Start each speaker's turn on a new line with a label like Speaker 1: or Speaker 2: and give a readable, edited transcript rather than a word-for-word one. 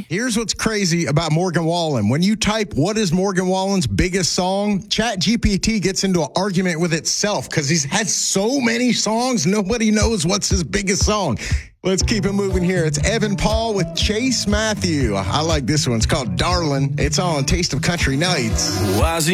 Speaker 1: Here's what's crazy about Morgan Wallen. When you type, what is Morgan Wallen's biggest song? ChatGPT gets into an argument with itself because he's had so many songs, nobody knows what's his biggest song. Let's keep it moving here. It's Evan Paul with Chase Matthew. I like this one. It's called Darlin'. It's on Taste of Country Nights.